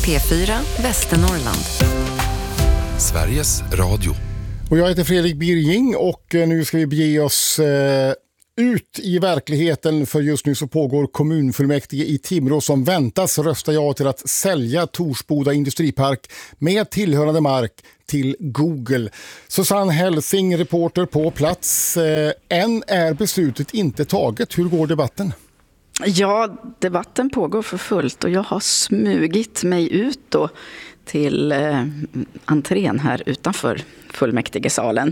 P4 Västernorrland. Sveriges Radio. Och jag heter Fredrik Birging och nu ska vi bege oss ut i verkligheten, för just nu så pågår kommunfullmäktige i Timrå som väntas rösta ja till att sälja Torsboda industripark med tillhörande mark till Google. Susanne Helsing, reporter på plats. Än är beslutet inte taget. Hur går debatten? Ja, debatten pågår för fullt och jag har smugit mig ut då till entrén här utanför fullmäktigesalen.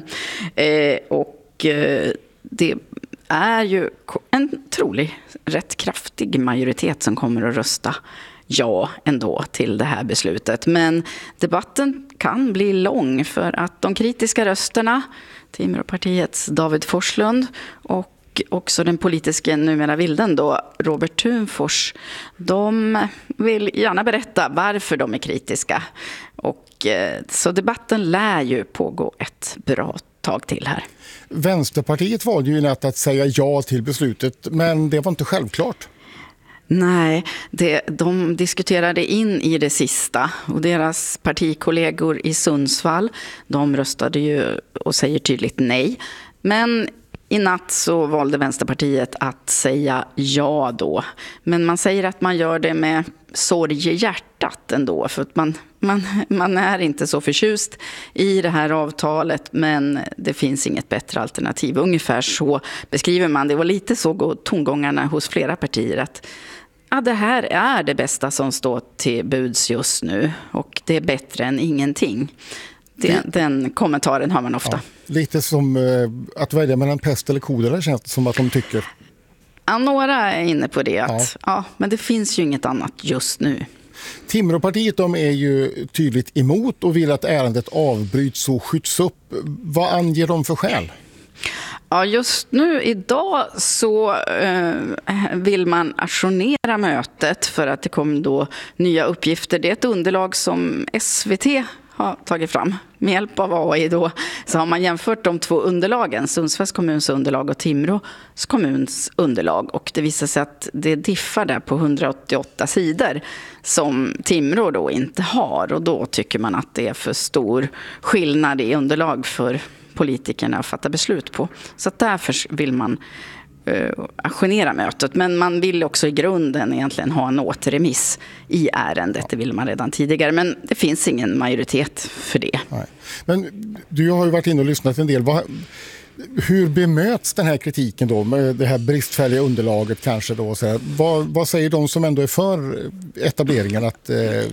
Det är ju en trolig rätt kraftig majoritet som kommer att rösta ja ändå till det här beslutet. Men debatten kan bli lång för att de kritiska rösterna, Timråpartiets David Forslund och också den politiska numera vilden då, Robert Thunfors, de vill gärna berätta varför de är kritiska. Så debatten lär ju pågå ett bra tag till här. Vänsterpartiet valde ju natt att säga ja till beslutet, men det var inte självklart. Nej, de diskuterade in i det sista och deras partikollegor i Sundsvall, de röstade ju och säger tydligt nej. Men i natt så valde Vänsterpartiet att säga ja då. Men man säger att man gör det med sorg i hjärtat ändå. För att man är inte så förtjust i det här avtalet. Men det finns inget bättre alternativ. Ungefär så beskriver man det. Och lite så går tongångarna hos flera partier att det här är det bästa som står till buds just nu. Och det är bättre än ingenting. Den kommentaren har man ofta. Ja, lite som att välja mellan pest eller kolera, känns det som att de tycker. Ja, några är inne på det. Men det finns ju inget annat just nu. Timråpartiet, de är ju tydligt emot och vill att ärendet avbryts och skjuts upp. Vad anger de för skäl? Ja, just nu idag så vill man ajournera mötet för att det kommer då nya uppgifter. Det är ett underlag som SVT har tagit fram. Med hjälp av AI då så har man jämfört de två underlagen, Sundsvalls kommuns underlag och Timrås kommuns underlag. Och det visar sig att det diffar där på 188 sidor som Timrå då inte har. Och då tycker man att det är för stor skillnad i underlag för politikerna att fatta beslut på. Så att därför vill man ajournera mötet. Men man vill också i grunden egentligen ha en återremiss i ärendet. Det vill man redan tidigare. Men det finns ingen majoritet för det. Nej. Men du har ju varit inne och lyssnat en del. Hur bemöts den här kritiken då? Med det här bristfälliga underlaget kanske då? Så här. Vad säger de som ändå är för etableringen? Att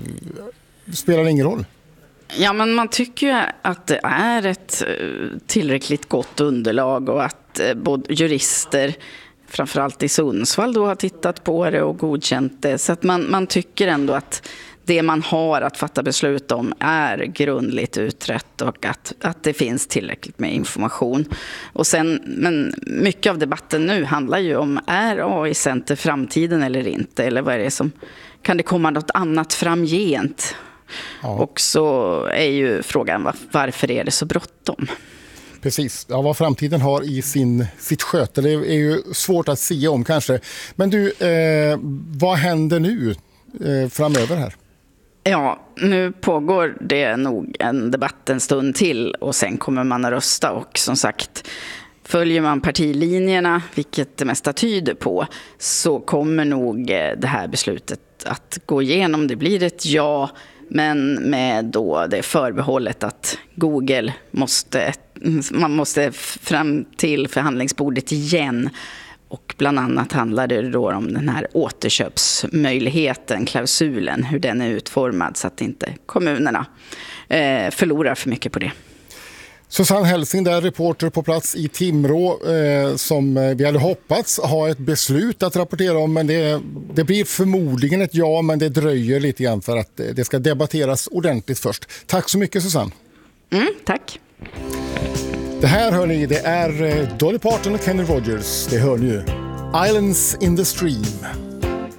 spelar ingen roll? Ja, men man tycker ju att det är ett tillräckligt gott underlag och att både jurister, framförallt i Sundsvall, då har tittat på det och godkänt det. Så att man tycker ändå att det man har att fatta beslut om är grundligt utrett och att det finns tillräckligt med information. Och sen, men mycket av debatten nu handlar ju om, är AI-center framtiden eller inte? Eller vad är det som, kan det komma något annat framgent? Ja. Och så är ju frågan, varför är det så bråttom? Precis, ja, vad framtiden har i sitt sköte, det är ju svårt att säga om kanske. Men du, vad händer nu framöver här? Ja, nu pågår det nog en debatt en stund till och sen kommer man att rösta. Och som sagt, följer man partilinjerna, vilket det mesta tyder på, så kommer nog det här beslutet att gå igenom. Det blir ett ja, men med då det förbehållet att Google man måste fram till förhandlingsbordet igen. Och bland annat handlar det då om den här återköpsmöjligheten, klausulen, hur den är utformad så att inte kommunerna förlorar för mycket på det. Susanne Helsing, där reporter på plats i Timrå, som vi hade hoppats ha ett beslut att rapportera om, men det blir förmodligen ett ja, men det dröjer lite grann för att det ska debatteras ordentligt först. Tack så mycket, Susanne. Tack. Det här hör ni, det är Dolly Parton och Kenny Rogers. Det hör ni ju. Islands in the Stream.